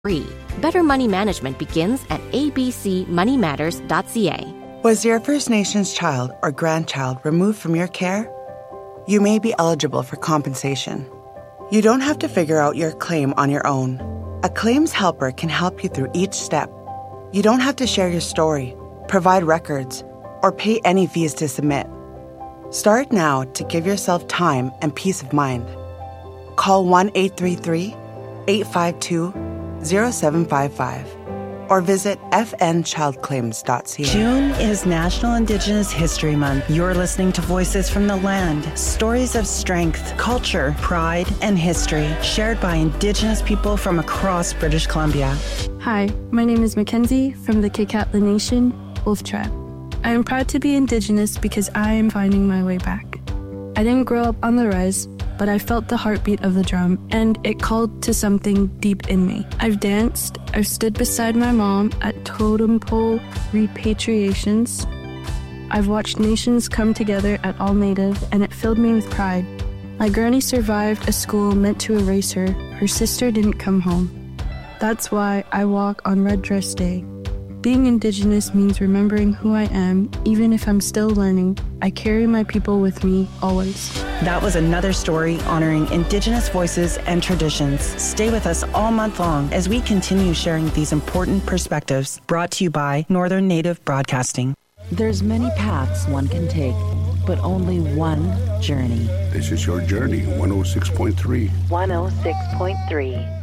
free. Better money management begins at abcmoneymatters.ca. Was your First Nations child or grandchild removed from your care? You may be eligible for compensation. You don't have to figure out your claim on your own. A claims helper can help you through each step. You don't have to share your story, provide records, or pay any fees to submit. Start now to give yourself time and peace of mind. Call 1-833-852-0755 or visit fnchildclaims.ca. June is National Indigenous History Month. You're listening to Voices from the Land, stories of strength, culture, pride, and history shared by Indigenous people from across British Columbia. Hi, my name is Mackenzie from the Kikatla Nation, Wolf Tribe. I am proud to be Indigenous because I am finding my way back. I didn't grow up on the res, but I felt the heartbeat of the drum, and it called to something deep in me. I've danced, I've stood beside my mom at totem pole repatriations. I've watched nations come together at All Native, and it filled me with pride. My granny survived a school meant to erase her. Her sister didn't come home. That's why I walk on Red Dress Day. Being Indigenous means remembering who I am, even if I'm still learning. I carry my people with me, always. That was another story honoring Indigenous voices and traditions. Stay with us all month long as we continue sharing these important perspectives. Brought to you by Northern Native Broadcasting. There's many paths one can take, but only one journey. This is your journey, 106.3. 106.3.